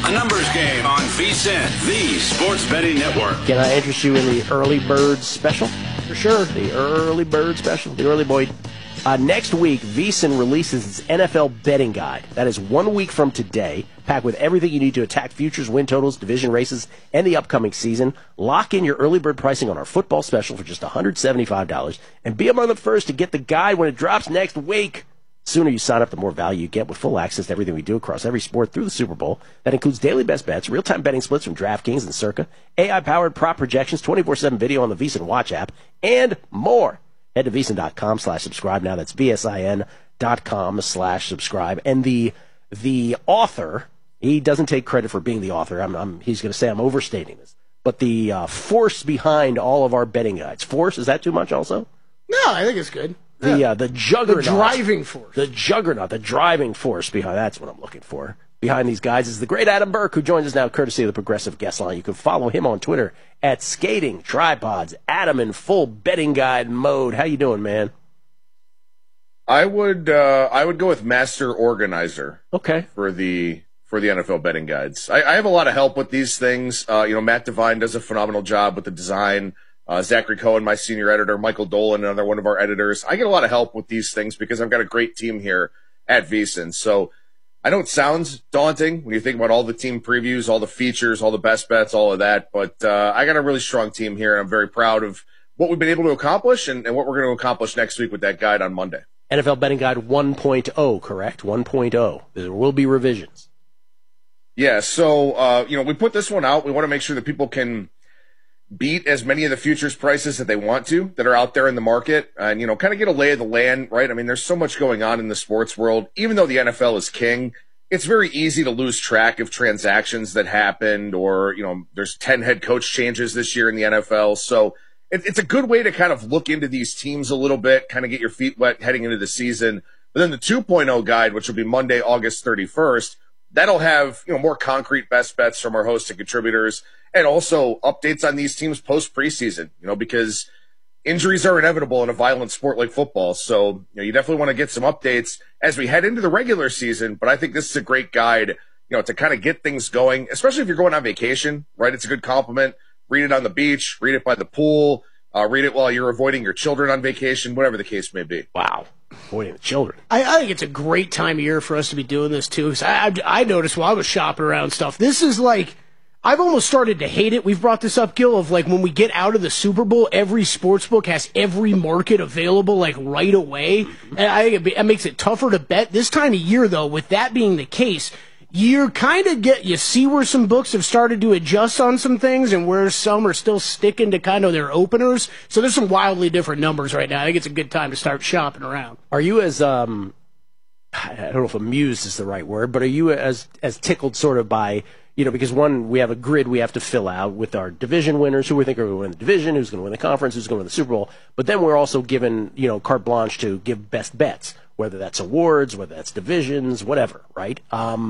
A numbers game on VSiN, the Sports Betting Network. Can I interest you in the early bird special? For sure. The early bird special, the early boy. Next week, VSiN releases its NFL betting guide. That is 1 week from today, packed with everything you need to attack futures, win totals, division races, and the upcoming season. Lock in your early bird pricing on our football special for just $175, and be among the first to get the guide when it drops next week. The sooner you sign up, the more value you get with full access to everything we do across every sport through the Super Bowl. That includes daily best bets, real-time betting splits from DraftKings and Circa, AI-powered prop projections, 24/7 video on the VSiN Watch app, and more. Head to VSiN.com/subscribe now. That's VSIN.com/subscribe. And the author, he doesn't take credit for being the author. He's going to say I'm overstating this. But the force behind all of our betting guides. Force, is that too much also? No, I think it's good. The juggernaut. The driving force. The juggernaut, the driving force behind, that's what I'm looking for. Behind these guys is the great Adam Burke, who joins us now courtesy of the Progressive Guest Line. You can follow him on Twitter at Skating Tripods. Adam in full betting guide mode. How you doing, man? I would go with Master Organizer. Okay. For the NFL betting guides. I have a lot of help with these things. Matt Devine does a phenomenal job with the design. Zachary Cohen, my senior editor, Michael Dolan, another one of our editors. I get a lot of help with these things because I've got a great team here at VSiN. So I know it sounds daunting when you think about all the team previews, all the features, all the best bets, all of that. But I got a really strong team here, and I'm very proud of what we've been able to accomplish and what we're going to accomplish next week with that guide on Monday. NFL Betting Guide 1.0, correct? 1.0. There will be revisions. Yeah, so, we put this one out. We want to make sure that people can beat as many of the futures prices that they want to that are out there in the market and, kind of get a lay of the land, right? I mean, there's so much going on in the sports world. Even though the NFL is king, it's very easy to lose track of transactions that happened or, there's 10 head coach changes this year in the NFL. So it's a good way to kind of look into these teams a little bit, kind of get your feet wet heading into the season. But then the 2.0 guide, which will be Monday, August 31st, that'll have, more concrete best bets from our hosts and contributors and also updates on these teams post preseason, because injuries are inevitable in a violent sport like football. So, you definitely want to get some updates as we head into the regular season. But I think this is a great guide, to kind of get things going, especially if you're going on vacation, right? It's a good compliment. Read it on the beach, read it by the pool, read it while you're avoiding your children on vacation, whatever the case may be. Wow. Avoiding the children. I think it's a great time of year for us to be doing this, too. Because I noticed while I was shopping around stuff, this is like, I've almost started to hate it. We've brought this up, Gil, of like when we get out of the Super Bowl, every sports book has every market available like right away. And I think it makes it tougher to bet. This time of year, though, with that being the case, you see where some books have started to adjust on some things and where some are still sticking to kind of their openers. So there's some wildly different numbers right now. I think it's a good time to start shopping around. Are you as, I don't know if amused is the right word, but are you as tickled sort of by, because one, we have a grid we have to fill out with our division winners, who we think are going to win the division, who's going to win the conference, who's going to win the Super Bowl. But then we're also given, carte blanche to give best bets, whether that's awards, whether that's divisions, whatever, right?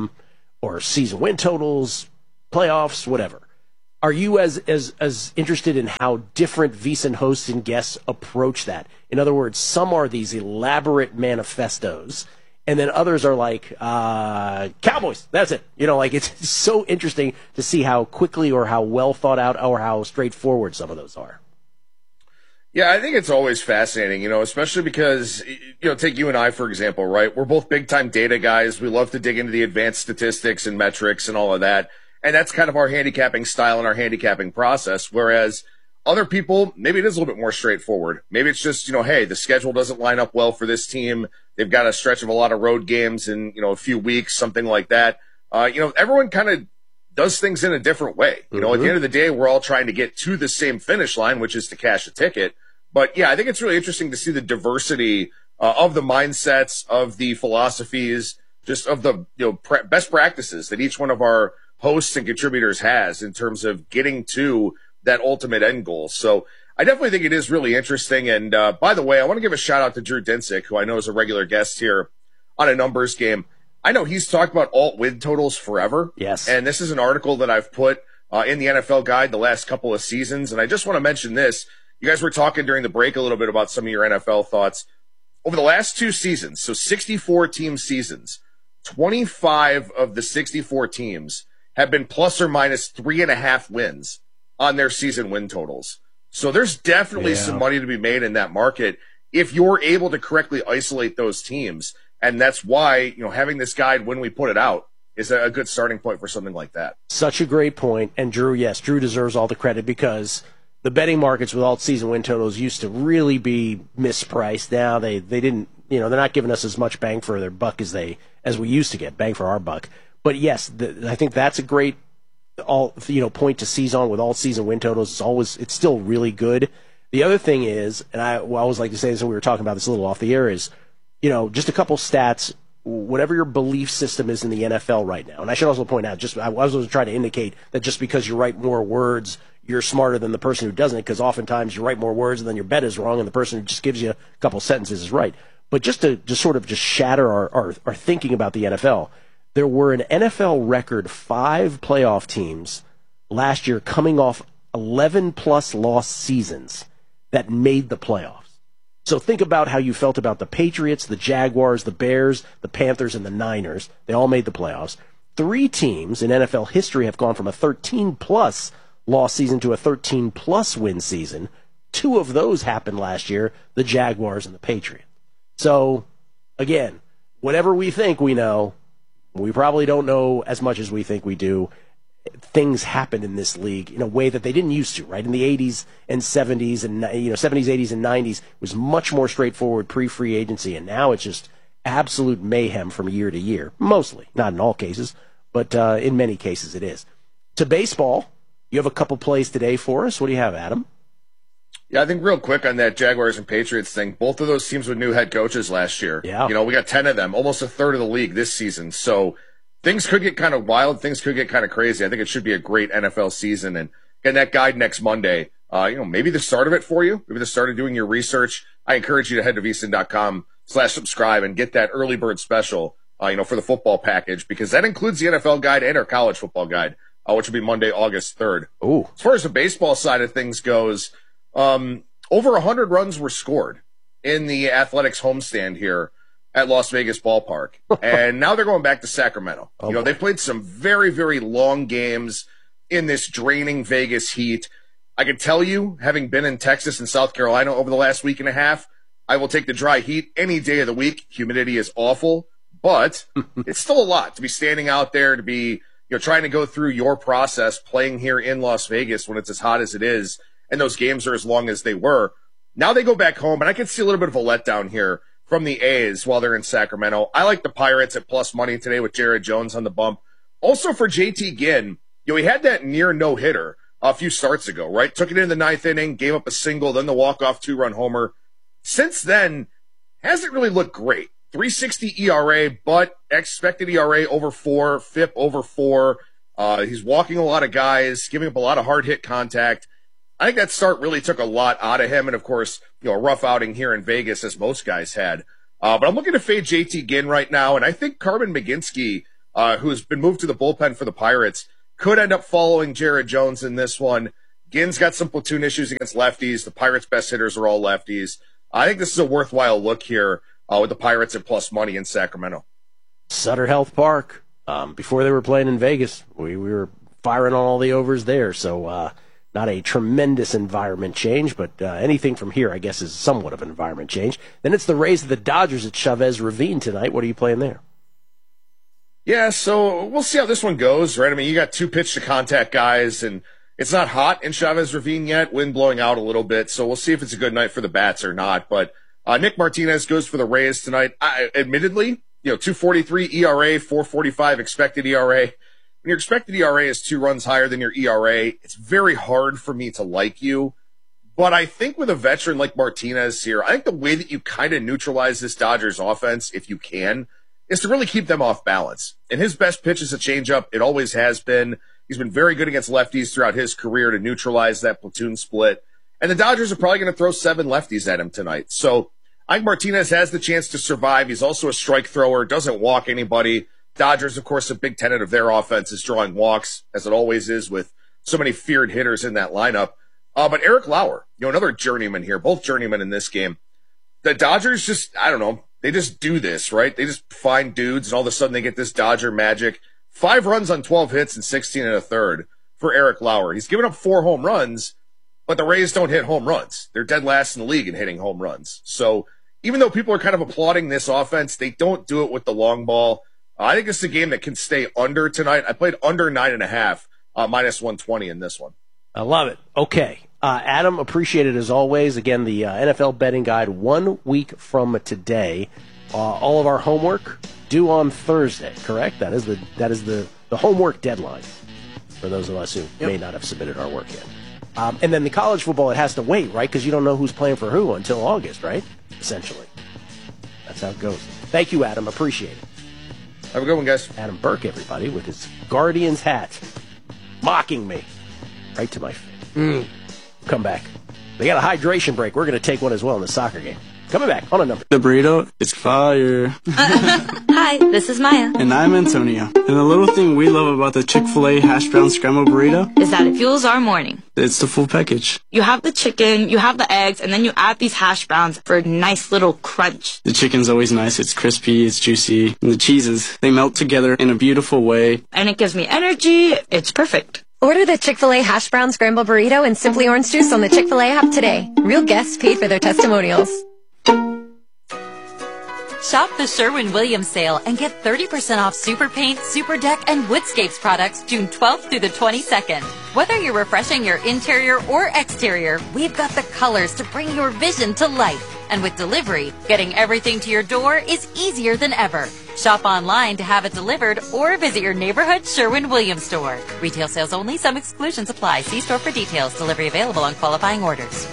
Or season win totals, playoffs, whatever. Are you as interested in how different VSiN hosts and guests approach that? In other words, some are these elaborate manifestos, and then others are like, Cowboys, that's it. It's so interesting to see how quickly or how well thought out or how straightforward some of those are. Yeah, I think it's always fascinating, especially because, take you and I, for example, right? We're both big-time data guys. We love to dig into the advanced statistics and metrics and all of that. And that's kind of our handicapping style and our handicapping process. Whereas other people, maybe it is a little bit more straightforward. Maybe it's just, hey, the schedule doesn't line up well for this team. They've got a stretch of a lot of road games in, a few weeks, something like that. Everyone kind of does things in a different way. At the end of the day, we're all trying to get to the same finish line, which is to cash a ticket. But yeah, I think it's really interesting to see the diversity of the mindsets, of the philosophies, just of the best practices that each one of our hosts and contributors has in terms of getting to that ultimate end goal. So I definitely think it is really interesting. And by the way, I want to give a shout out to Drew Dinsick, who I know is a regular guest here on A Numbers Game. I know he's talked about alt win totals forever. Yes. And this is an article that I've put in the NFL Guide the last couple of seasons. And I just want to mention this. You guys were talking during the break a little bit about some of your NFL thoughts. Over the last 2 seasons, so 64-team seasons, 25 of the 64 teams have been plus or minus 3.5 wins on their season win totals. So there's definitely some money to be made in that market if you're able to correctly isolate those teams. And that's why, having this guide when we put it out is a good starting point for something like that. Such a great point. And Drew deserves all the credit because the betting markets with alt-season win totals used to really be mispriced. Now they didn't, they're not giving us as much bang for their buck as we used to get, bang for our buck. But yes, I think that's a great point to seize on with alt-season win totals. It's still really good. The other thing is, and I always like to say this when we were talking about this a little off the air, is, just a couple stats, whatever your belief system is in the NFL right now. And I should also point out, I was trying to indicate that just because you write more words, you're smarter than the person who doesn't, because oftentimes you write more words and then your bet is wrong and the person who just gives you a couple sentences is right. But just to shatter our thinking about the NFL, there were an NFL record 5 playoff teams last year coming off 11-plus lost seasons that made the playoffs. So think about how you felt about the Patriots, the Jaguars, the Bears, the Panthers, and the Niners. They all made the playoffs. 3 teams in NFL history have gone from a 13-plus loss season to a 13-plus win season. 2 of those happened last year, the Jaguars and the Patriots. So, again, whatever we think we know, we probably don't know as much as we think we do. Things happen in this league in a way that they didn't used to, right? In the 80s and 70s and 70s, 80s, and 90s, it was much more straightforward pre-free agency, and now it's just absolute mayhem from year to year. Mostly, not in all cases, but in many cases it is. To baseball, you have a couple plays today for us. What do you have, Adam? Yeah, I think real quick on that Jaguars and Patriots thing, both of those teams with new head coaches last year. Yeah. We got 10 of them, almost a third of the league this season. So things could get kind of wild. Things could get kind of crazy. I think it should be a great NFL season. And getting that guide next Monday, maybe the start of it for you, maybe the start of doing your research. I encourage you to head to vsin.com/subscribe and get that early bird special, for the football package, because that includes the NFL guide and our college football guide, which will be Monday, August 3rd. Ooh. As far as the baseball side of things goes, over 100 runs were scored in the Athletics homestand here at Las Vegas Ballpark. And now they're going back to Sacramento. They've played some very, very long games in this draining Vegas heat. I can tell you, having been in Texas and South Carolina over the last week and a half, I will take the dry heat any day of the week. Humidity is awful, but it's still a lot to be standing out there, to be, trying to go through your process playing here in Las Vegas when it's as hot as it is. And those games are as long as they were. Now they go back home, and I can see a little bit of a letdown here from the A's while they're in Sacramento. I like the Pirates at plus money today with Jared Jones on the bump. Also for JT Ginn, he had that near no-hitter a few starts ago, right? Took it in the 9th inning, gave up a single, then the walk-off 2-run homer. Since then, hasn't really looked great. 3.60 ERA, but expected ERA over 4, FIP over 4. He's walking a lot of guys, giving up a lot of hard-hit contact. I think that start really took a lot out of him. And, of course, a rough outing here in Vegas, as most guys had. But I'm looking to fade JT Ginn right now. And I think Carmen McGinsky, who's been moved to the bullpen for the Pirates, could end up following Jared Jones in this one. Ginn's got some platoon issues against lefties. The Pirates' best hitters are all lefties. I think this is a worthwhile look here with the Pirates at plus money in Sacramento. Sutter Health Park. Before they were playing in Vegas, we were firing on all the overs there. So, not a tremendous environment change, but anything from here, I guess, is somewhat of an environment change. Then it's the Rays of the Dodgers at Chavez Ravine tonight. What are you playing there? Yeah, so we'll see how this one goes, right? I mean, you got 2 pitch-to-contact guys, and it's not hot in Chavez Ravine yet, wind blowing out a little bit, so we'll see if it's a good night for the bats or not. But Nick Martinez goes for the Rays tonight. Admittedly, 2.43 ERA, 4.45 expected ERA. When your expected ERA is 2 runs higher than your ERA, it's very hard for me to like you. But I think with a veteran like Martinez here, I think the way that you kind of neutralize this Dodgers offense, if you can, is to really keep them off balance. And his best pitch is a changeup. It always has been. He's been very good against lefties throughout his career to neutralize that platoon split. And the Dodgers are probably going to throw 7 lefties at him tonight. So I think Martinez has the chance to survive. He's also a strike thrower, doesn't walk anybody. Dodgers, of course, a big tenet of their offense is drawing walks, as it always is with so many feared hitters in that lineup. But Eric Lauer, another journeyman here, both journeymen in this game. The Dodgers just, I don't know, they just do this, right? They just find dudes, and all of a sudden they get this Dodger magic. 5 runs on 12 hits and 16 and a third for Eric Lauer. He's given up 4 home runs, but the Rays don't hit home runs. They're dead last in the league in hitting home runs. So even though people are kind of applauding this offense, they don't do it with the long ball. I think it's a game that can stay under tonight. I played under 9.5, minus 120 in this one. I love it. Okay. Adam, appreciate it as always. Again, the NFL betting guide 1 week from today. All of our homework due on Thursday, correct? That is the homework deadline for those of us who may not have submitted our work yet. And then the college football, it has to wait, right? Because you don't know who's playing for who until August, right? Essentially. That's how it goes. Thank you, Adam. Appreciate it. Have a good one, guys. Adam Burke, everybody, with his Guardians hat, mocking me right to my face. Come back. They got a hydration break. We're going to take one as well in the soccer game. Coming back on a number. The burrito is fire. Hi, this is Maya. And I'm Antonio. And the little thing we love about the Chick-fil-A hash brown scrambled burrito is that it fuels our morning. It's the full package. You have the chicken, you have the eggs, and then you add these hash browns for a nice little crunch. The chicken's always nice. It's crispy, it's juicy. And the cheeses, they melt together in a beautiful way. And it gives me energy. It's perfect. Order the Chick-fil-A hash brown scrambled burrito and Simply Orange Juice on the Chick-fil-A app today. Real guests paid for their testimonials. Shop the Sherwin-Williams sale and get 30% off Super Paint, Super Deck, and Woodscapes products June 12th through the 22nd. Whether you're refreshing your interior or exterior, we've got the colors to bring your vision to life. And with delivery, getting everything to your door is easier than ever. Shop online to have it delivered or visit your neighborhood Sherwin-Williams store. Retail sales only. Some exclusions apply. See store for details. Delivery available on qualifying orders.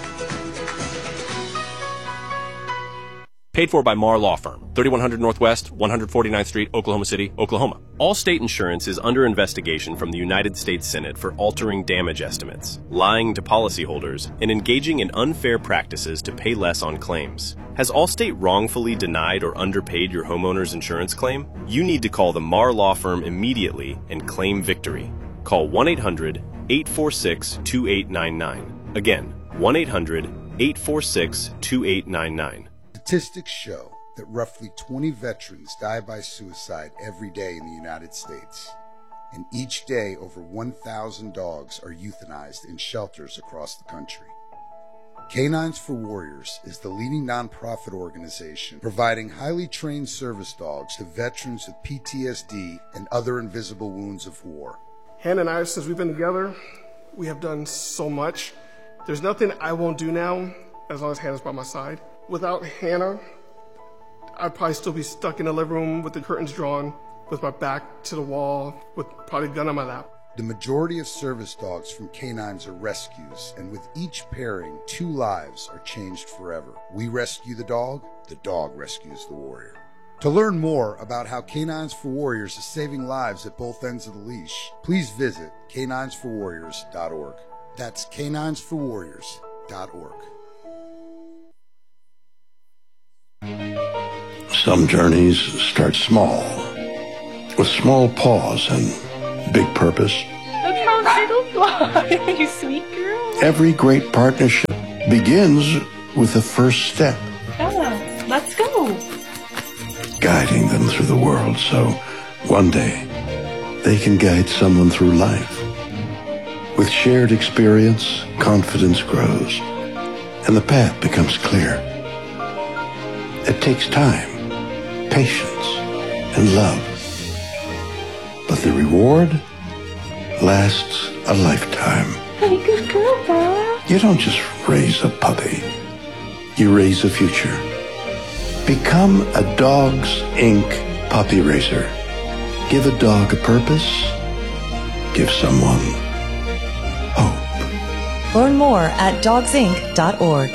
Paid for by Marr Law Firm, 3100 Northwest, 149th Street, Oklahoma City, Oklahoma. Allstate Insurance is under investigation from the United States Senate for altering damage estimates, lying to policyholders, and engaging in unfair practices to pay less on claims. Has Allstate wrongfully denied or underpaid your homeowner's insurance claim? You need to call the Marr Law Firm immediately and claim victory. Call 1-800-846-2899. Again, 1-800-846-2899. Statistics show that roughly 20 veterans die by suicide every day in the United States. And each day, over 1,000 dogs are euthanized in shelters across the country. Canines for Warriors is the leading nonprofit organization providing highly trained service dogs to veterans with PTSD and other invisible wounds of war. Hannah and I, since we've been together, we have done so much. There's nothing I won't do now as long as Hannah's by my side. Without Hannah, I'd probably still be stuck in the living room with the curtains drawn, with my back to the wall, with probably a gun on my lap. The majority of service dogs from canines are rescues, and with each pairing, 2 lives are changed forever. We rescue the dog rescues the warrior. To learn more about how Canines for Warriors is saving lives at both ends of the leash, please visit caninesforwarriors.org. That's caninesforwarriors.org. Some journeys start small, with small pause and big purpose. Look how little fly, you sweet girl. Every great partnership begins with the first step. Bella, let's go. Guiding them through the world so one day they can guide someone through life. With shared experience, confidence grows, and the path becomes clear. It takes time, patience, and love. But the reward lasts a lifetime. Hey, good girl, Bella. You don't just raise a puppy. You raise a future. Become a Dogs Inc. puppy raiser. Give a dog a purpose. Give someone hope. Learn more at dogsinc.org.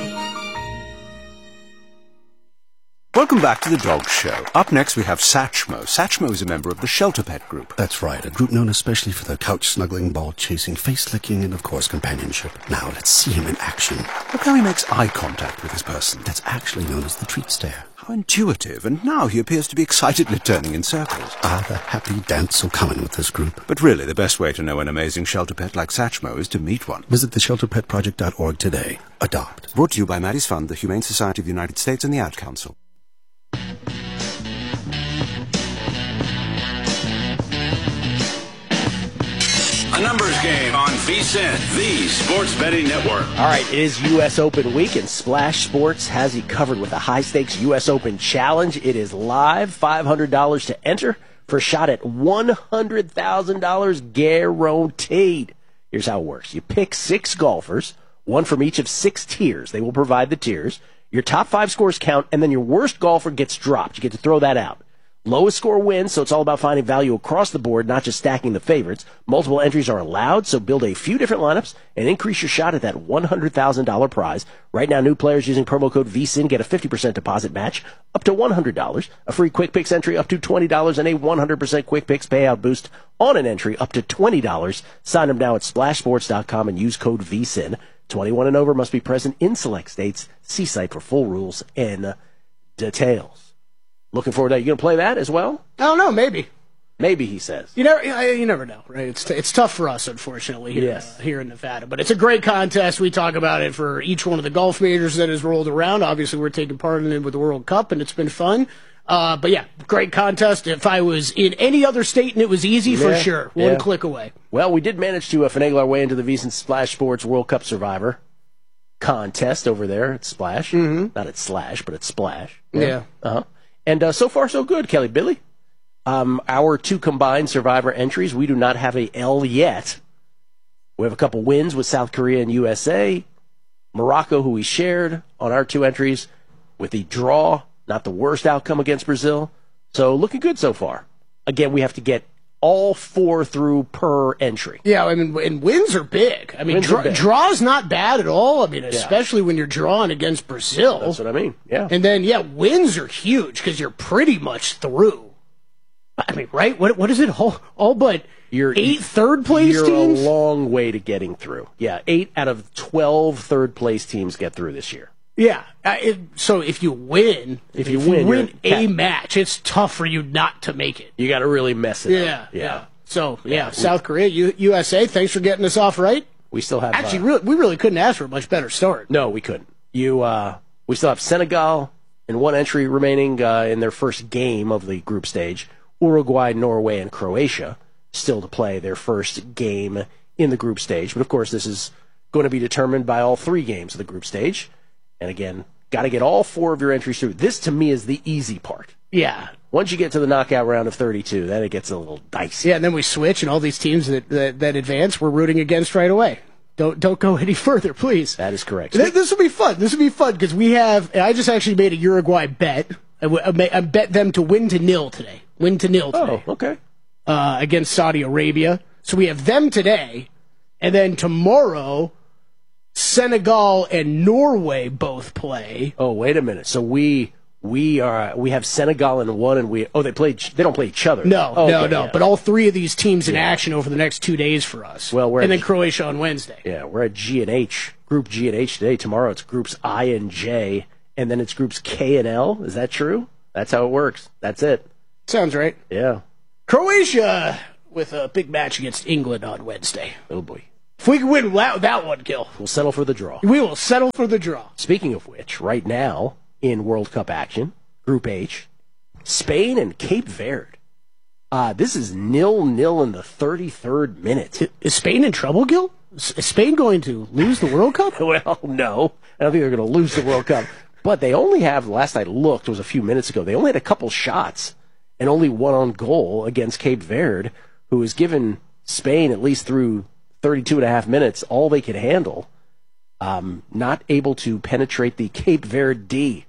Welcome back to The Dog Show. Up next, we have Satchmo. Satchmo is a member of the Shelter Pet Group. That's right, a group known especially for their couch-snuggling, ball-chasing, face-licking, and, of course, companionship. Now, let's see him in action. Look how he makes eye contact with his person. That's actually known as the treat stare. How intuitive, and now he appears to be excitedly turning in circles. Ah, the happy dance will come in with this group. But really, the best way to know an amazing shelter pet like Satchmo is to meet one. Visit theshelterpetproject.org today. Adopt. Brought to you by Maddie's Fund, the Humane Society of the United States, and the Ad Council. A numbers game on VSiN, the Sports Betting Network. All right, it is U.S. Open week, and Splash Sports has you covered with a high-stakes U.S. Open challenge. It is live, $500 to enter for a shot at $100,000 guaranteed. Here's how it works. You pick 6 golfers, one from each of 6 tiers. They will provide the tiers. Your top 5 scores count, and then your worst golfer gets dropped. You get to throw that out. Lowest score wins, so it's all about finding value across the board, not just stacking the favorites. Multiple entries are allowed, so build a few different lineups and increase your shot at that $100,000 prize. Right now, new players using promo code VSiN get a 50% deposit match up to $100, a free Quick Picks entry up to $20, and a 100% Quick Picks payout boost on an entry up to $20. Sign up now at splashsports.com and use code VSiN. 21 and over must be present in select states. See site for full rules and details. Looking forward to that. You going to play that as well? I don't know. Maybe. Maybe, he says. You never know, right? It's tough for us, unfortunately, here in Nevada. But it's a great contest. We talk about it for each one of the golf majors that has rolled around. Obviously, we're taking part in it with the World Cup, and it's been fun. But yeah, great contest. If I was in any other state and it was easy, for sure. One click away. Well, we did manage to finagle our way into the VSiN Splash Sports World Cup Survivor contest over there at Splash. Mm-hmm. Not at Slash, but at Splash. Yeah. Uh-huh. And so far, so good, Kelly Billy. Our 2 combined Survivor entries, we do not have a L yet. We have a couple wins with South Korea and USA. Morocco, who we shared on our 2 entries, with the draw, not the worst outcome against Brazil. So looking good so far. Again, we have to get all 4 through per entry. Yeah, I mean, and wins are big. I mean, draw's not bad at all. I mean, especially when you're drawing against Brazil. That's what I mean, yeah. And then, wins are huge because you're pretty much through. I mean, right? What is it? All but 8 third-place teams? You're a long way to getting through. Yeah, 8 out of 12 third-place teams get through this year. Yeah. So if you win, if you win a match, it's tough for you not to make it. You got to really mess it up. Yeah. So South Korea, USA. Thanks for getting us off right. We still have we really couldn't ask for a much better start. No, we couldn't. We still have Senegal in 1 entry remaining in their first game of the group stage. Uruguay, Norway, and Croatia still to play their first game in the group stage. But of course, this is going to be determined by all 3 games of the group stage. And again, got to get all 4 of your entries through. This, to me, is the easy part. Yeah. Once you get to the knockout round of 32, then it gets a little dicey. Yeah, and then we switch, and all these teams that advance, we're rooting against right away. Don't go any further, please. That is correct. This will be fun. This will be fun because I just actually made a Uruguay bet. I bet them to win to nil today. Oh, okay. Against Saudi Arabia. So we have them today, and then tomorrow, Senegal and Norway both play. Oh, wait a minute. So we have Senegal in 1, and they don't play each other. No. But all 3 of these teams in action over the next 2 days for us. Well, and then Croatia on Wednesday. Yeah, we're at G and H, Group G and H today. Tomorrow it's Groups I and J, and then it's Groups K and L. Is that true? That's how it works. That's it. Sounds right. Yeah. Croatia with a big match against England on Wednesday. Oh boy. If we can win that one, Gil, we'll settle for the draw. We will settle for the draw. Speaking of which, right now in World Cup action, Group H, Spain and Cape Verde. This is 0-0 in the 33rd minute. Is Spain in trouble, Gil? Is Spain going to lose the World Cup? Well, no. I don't think they're going to lose the World Cup. But they only have, last I looked, was a few minutes ago, they only had a couple shots and only 1 on goal against Cape Verde, who has given Spain, at least through 32 and a half minutes, all they could handle. Not able to penetrate the Cape Verde D.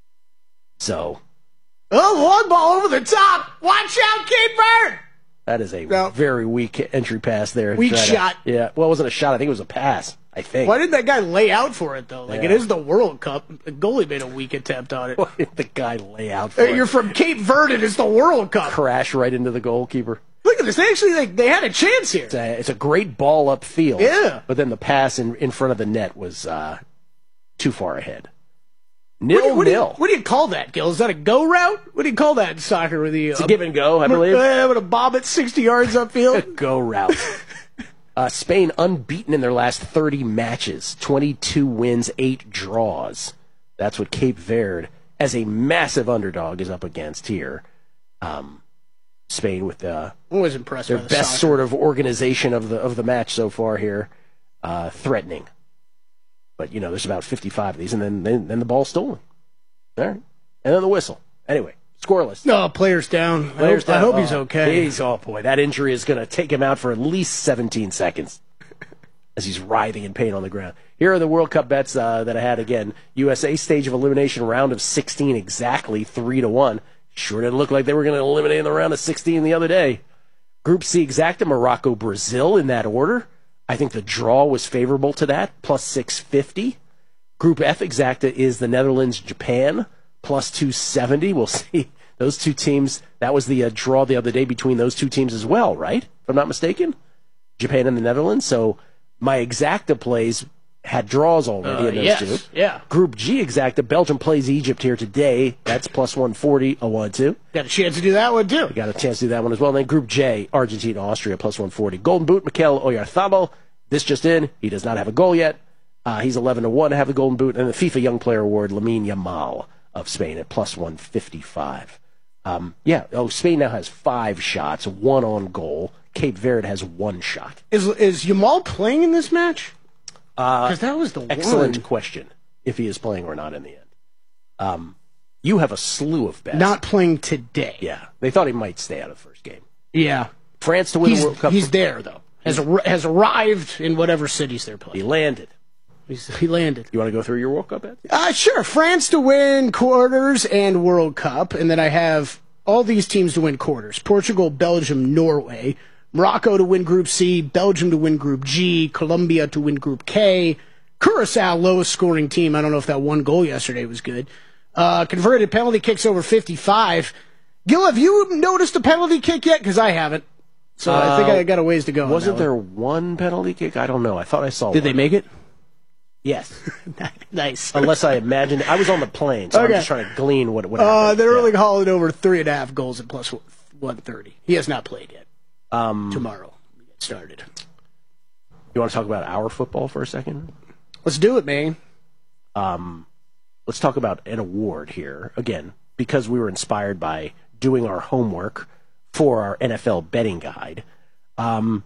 So. Oh, long ball over the top. Watch out, Cape Verde. That is a very weak entry pass there. Weak shot. Yeah. Well, it wasn't a shot. I think it was a pass. I think. Why did that guy lay out for it, though? It is the World Cup. The goalie made a weak attempt on it. Why did the guy lay out for it? You're from Cape Verde, and it's the World Cup. Crash right into the goalkeeper. Look at this. They actually, they had a chance here. It's a great ball upfield. Yeah. But then the pass in front of the net was too far ahead. 0-0. What do you call that, Gil? Is that a go route? What do you call that in soccer? It's a give and go, I believe. With a bob at 60 yards upfield? Go route. Spain unbeaten in their last 30 matches. 22 wins, 8 draws. That's what Cape Verde, as a massive underdog, is up against here. Spain with I was impressed their by the best soccer. sort of organization of the match so far here, threatening. But there's about 55 of these, and then the ball's stolen. All right, and then the whistle. Anyway, scoreless. No, players down. I hope he's okay. Boy, that injury is going to take him out for at least 17 seconds as he's writhing in pain on the ground. Here are the World Cup bets that I had again. USA stage of elimination, round of 16, exactly 3-1. Sure didn't look like they were going to eliminate in the round of 16 the other day. Group C exacta, Morocco, Brazil in that order. I think the draw was favorable to that, plus 650. Group F exacta is the Netherlands, Japan, plus 270. We'll see. Those two teams, that was the draw the other day between those two teams as well, right? If I'm not mistaken. Japan and the Netherlands. So my exacta plays had draws already in those two. Yeah. Group G exacta, Belgium plays Egypt here today. That's plus 140, 1-2. Got a chance to do that one, too. You got a chance to do that one as well. And then Group J, Argentina, Austria, plus 140. Golden Boot, Mikel Oyarzabal. This just in. He does not have a goal yet. He's 11-1 to have the Golden Boot. And the FIFA Young Player Award, Lamine Yamal of Spain at plus 155. Spain now has 5 shots, 1 on goal. Cape Verde has 1 shot. Is Yamal playing in this match? Because that was the excellent question, if he is playing or not in the end. You have a slew of bets. Not playing today. Yeah. They thought he might stay out of the first game. Yeah. France to win the World Cup. He's there, though. Has arrived in whatever cities they're playing. He landed. He landed. You want to go through your World Cup bets? Sure. France to win quarters and World Cup. And then I have all these teams to win quarters. Portugal, Belgium, Norway. Morocco to win Group C, Belgium to win Group G, Colombia to win Group K, Curacao, lowest scoring team. I don't know if that one goal yesterday was good. Converted penalty kicks over 55. Gil, have you noticed a penalty kick yet? Because I haven't. So I think I got a ways to go. Wasn't there one penalty kick? I don't know. I thought I saw one. Did they make it? Yes. Nice. Unless I imagined. I was on the plane, so I'm just trying to glean what happened. They're only hauling over 3.5 goals at plus 130. He has not played yet. Tomorrow we get started. You want to talk about our football for a second? Let's do it, man. Let's talk about an award here. Again, because we were inspired by doing our homework for our NFL betting guide. By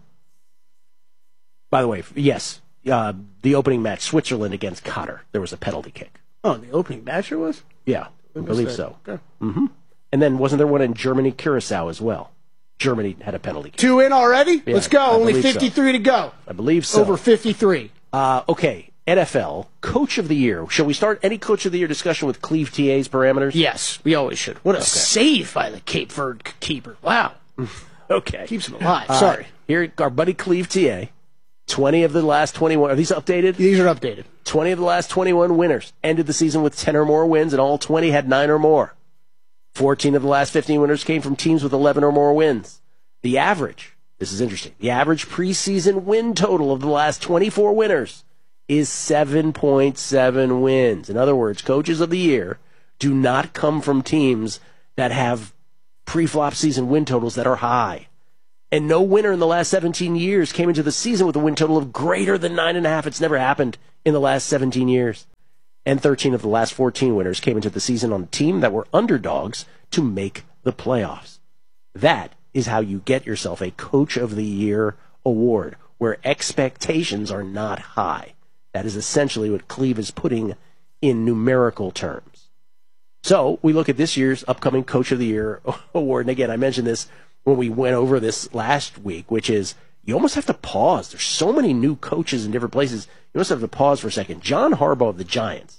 the way, yes, the opening match, Switzerland against Qatar, there was a penalty kick. Oh, the opening match there was? Yeah, I believe so. Okay. Mm-hmm. And then wasn't there one in Germany, Curacao as well? Germany had a penalty kick. 2 in already? Yeah, Let's go. I Only believe 53 to go. I believe so. Over 53. Okay, NFL, Coach of the Year. Shall we start any Coach of the Year discussion with Cleve TA's parameters? Yes, we always should. What a save by the Cape Verde keeper. Wow. Okay. Keeps him alive. Sorry. Here, our buddy Cleve TA. 20 of the last 21. Are these updated? These are updated. 20 of the last 21 winners ended the season with 10 or more wins, and all 20 had 9 or more. 14 of the last 15 winners came from teams with 11 or more wins. The average, this is interesting, the average preseason win total of the last 24 winners is 7.7 wins. In other words, coaches of the year do not come from teams that have pre-flop season win totals that are high. And no winner in the last 17 years came into the season with a win total of greater than 9.5. It's never happened in the last 17 years. And 13 of the last 14 winners came into the season on a team that were underdogs to make the playoffs. That is how you get yourself a Coach of the Year award, where expectations are not high. That is essentially what Cleve is putting in numerical terms. So we look at this year's upcoming Coach of the Year award. And again, I mentioned this when we went over this last week, which is you almost have to pause. There's so many new coaches in different places. You almost have to pause for a second. John Harbaugh of the Giants.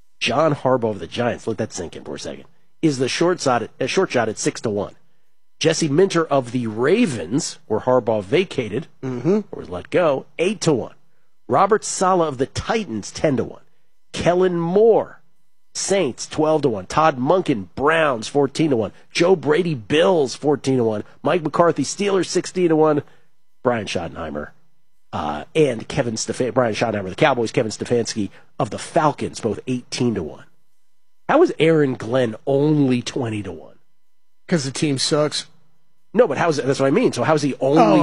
Let that sink in for a second. Is the short shot at 6-1. Jesse Minter of the Ravens, where Harbaugh vacated or was let go, 8-1. Robert Saleh of the Titans, 10-1. Kellen Moore, Saints, 12-1. Todd Monken, Browns, 14-1. Joe Brady, Bills, 14-1. Mike McCarthy, Steelers, 16-1. Brian Schottenheimer and Brian Schottenheimer, the Cowboys, Kevin Stefanski of the Falcons, both 18-1. How is Aaron Glenn only 20-1? Because the team sucks. No, but that's what I mean. So how's he only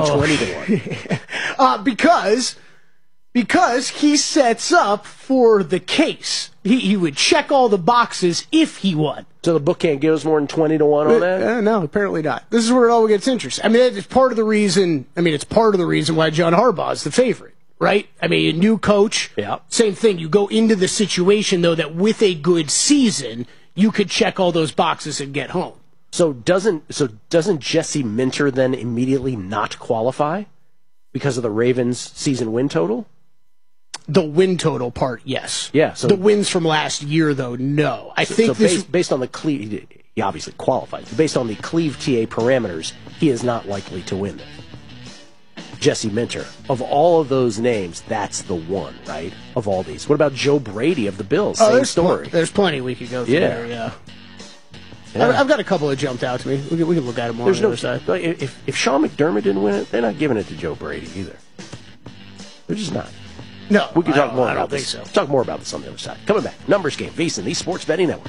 20-1? Because he sets up for the case. He would check all the boxes if he won. So the book can't give us more than 20 to 1 on that? No, apparently not. This is where it all gets interesting. I mean, it's part of the reason. It's part of the reason why John Harbaugh is the favorite, right? I mean, a new coach. Yeah. Same thing. You go into the situation though that with a good season, you could check all those boxes and get home. So doesn't Jesse Minter then immediately not qualify because of the Ravens' season win total? The win total part, yes. Yeah. So the wins from last year, though, no. I think based on the Cleve, he obviously qualified. Based on the Cleve TA parameters, he is not likely to win them. Jesse Minter, of all of those names, that's the one, right? Of all these, what about Joe Brady of the Bills? Same story. There's plenty we could go through there. Yeah. I've got a couple that jumped out to me. We can look at them more on the other side. If Sean McDermott didn't win it, they're not giving it to Joe Brady either. They're just not. No, we can talk more about this. I don't think so. Talk more about this on the other side. Coming back, Numbers Game, VSiN, the Sports Betting Network.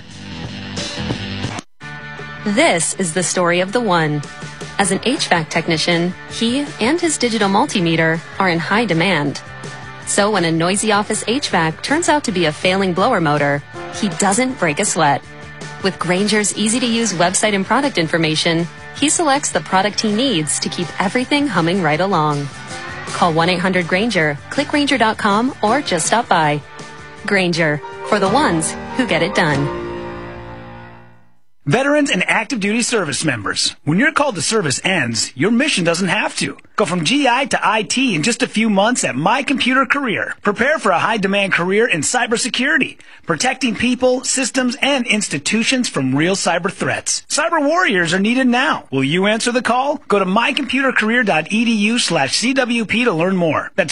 This is the story of the one. As an HVAC technician, he and his digital multimeter are in high demand. So when a noisy office HVAC turns out to be a failing blower motor, he doesn't break a sweat. With Grainger's easy-to-use website and product information, he selects the product he needs to keep everything humming right along. Call 1-800-GRAINGER, click Grainger.com, or just stop by. Grainger, for the ones who get it done. Veterans and active duty service members, when your call to service ends, your mission doesn't have to. Go from GI to IT in just a few months at My Computer Career. Prepare for a high-demand career in cybersecurity, protecting people, systems, and institutions from real cyber threats. Cyber warriors are needed now. Will you answer the call? Go to mycomputercareer.edu/CWP to learn more. That's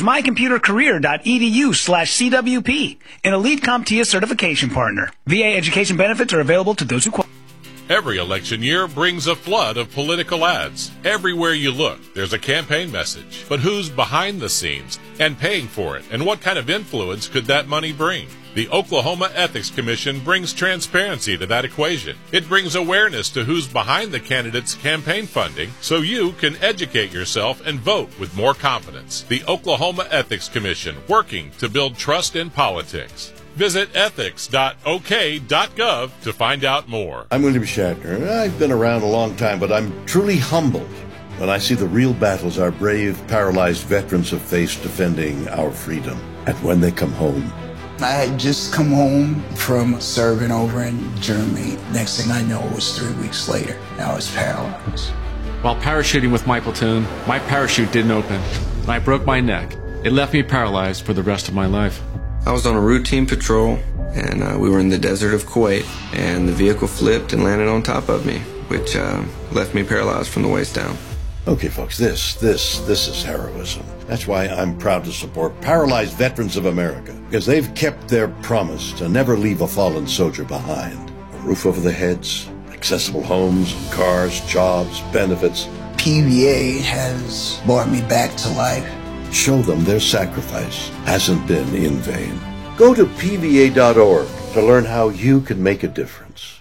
mycomputercareer.edu/CWP, an Elite CompTIA certification partner. VA education benefits are available to those who qualify. Every election year brings a flood of political ads. Everywhere you look, there's a campaign message. But who's behind the scenes and paying for it? And what kind of influence could that money bring? The Oklahoma Ethics Commission brings transparency to that equation. It brings awareness to who's behind the candidate's campaign funding so you can educate yourself and vote with more confidence. The Oklahoma Ethics Commission, working to build trust in politics. Visit ethics.ok.gov to find out more. I'm William Shatner. I've been around a long time, but I'm truly humbled when I see the real battles our brave, paralyzed veterans have faced defending our freedom. And when they come home. I had just come home from serving over in Germany. Next thing I know, it was 3 weeks later. I was paralyzed. While parachuting with my platoon, my parachute didn't open, and I broke my neck. It left me paralyzed for the rest of my life. I was on a routine patrol, and we were in the desert of Kuwait, and the vehicle flipped and landed on top of me, which left me paralyzed from the waist down. Okay, folks, this is heroism. That's why I'm proud to support Paralyzed Veterans of America, because they've kept their promise to never leave a fallen soldier behind. A roof over their heads, accessible homes, cars, jobs, benefits. PVA has brought me back to life. Show them their sacrifice hasn't been in vain. Go to PVA.org to learn how you can make a difference.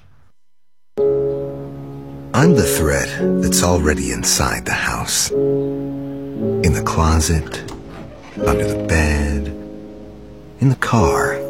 I'm the threat that's already inside the house. In the closet, under the bed, in the car.